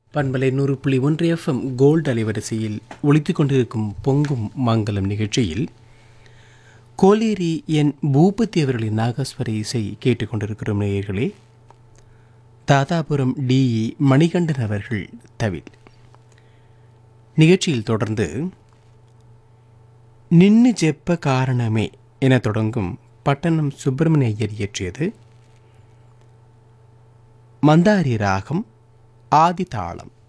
பண்பலை 100.1 FM gold அலைவரிசையில் ஒலித்துக் கொண்டிருக்கும் பொங்கும் மங்கலம் நிகழ்ச்சியில் கோலேரி என் பூபதி அவர்களின் நாகஸ்வர இசை கேட்டுக்கொண்டிருக்கிறோம் நேயர்களே. தாதாபுரம் டிஇ மணிகண்டன் அவர்கள் தவில். நிகழ்ச்சியில் தொடர்ந்து நின்னு ஜெப்ப காரணமே என தொடங்கும் பட்டணம் சுப்பிரமணிய ஐயர் இயற்றியது மந்தாரி ராகம் ஆதி தாளம்.